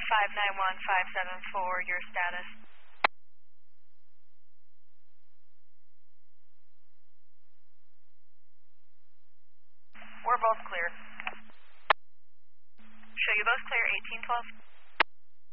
591574, your status. We're both clear. Show you both clear, 1812.